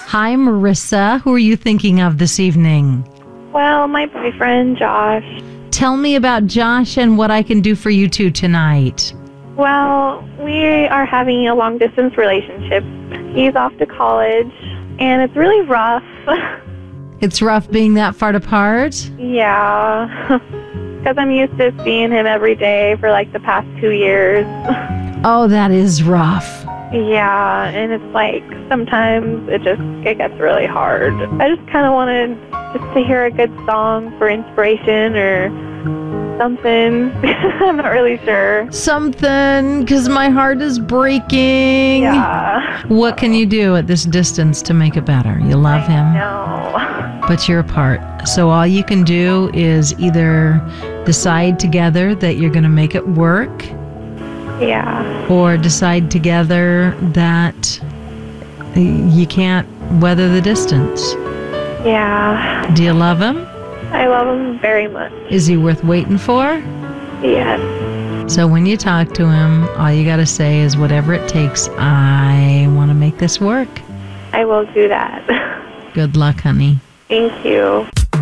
Hi, Marissa. Who are you thinking of this evening? Well, my boyfriend, Josh. Tell me about Josh and what I can do for you two tonight. Well, we are having a long-distance relationship. He's off to college, and it's really rough. It's rough being that far apart? Yeah, because I'm used to seeing him every day for like the past 2 years. Oh, that is rough. Yeah, and it's like sometimes it gets really hard. I just kind of wanted just to hear a good song for inspiration or something. I'm not really sure. Something, because my heart is breaking. Yeah. What can you do at this distance to make it better? You love him, No. but you're apart. So all you can do is either decide together that you're going to make it work, Yeah. or decide together that you can't weather the distance. Yeah. Do you love him? I love him very much. Is he worth waiting for? Yes. So when you talk to him, all you got to say is, whatever it takes, I want to make this work. I will do that. Good luck, honey. Thank you.